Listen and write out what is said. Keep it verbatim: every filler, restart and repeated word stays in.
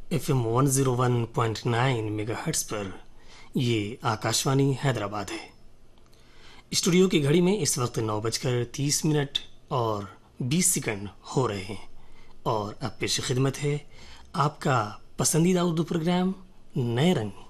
F M one zero one point nine megahertz पर। ये आकाशवाणी हैदराबाद है। स्टूडियो की घड़ी में इस वक्त नौ बजकर तीस मिनट और बीस सेकंड हो रहे हैं और अब पेश खिदमत है आपका पसंदीदा उर्दू प्रोग्राम नए रंग।